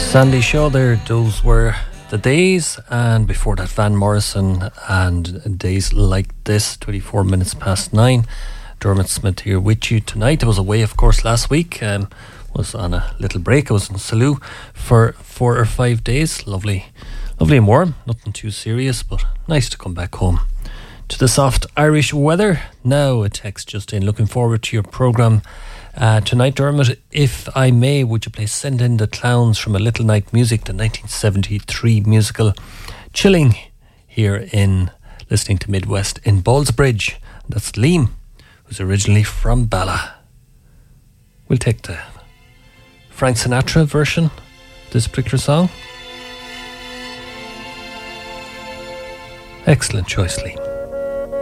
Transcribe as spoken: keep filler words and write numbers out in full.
Sandy Shaw there, those were The Days, and before that Van Morrison and Days Like This, twenty-four minutes past nine. Dermot Smith here with you tonight. I was away, of course, last week. Um, was on a little break. I was in Salou for four or five days. Lovely, lovely and warm. Nothing too serious, but nice to come back home to the soft Irish weather. Now a text just in. Looking forward to your programme uh, tonight, Dermot. If I may, would you please send in the Clowns from A Little Night Music, the nineteen seventy-three musical. Chilling here in listening to Midwest in Ballsbridge. That's Liam, who's originally from Bala. We'll take the Frank Sinatra version of this particular song. Excellent choice, Liam.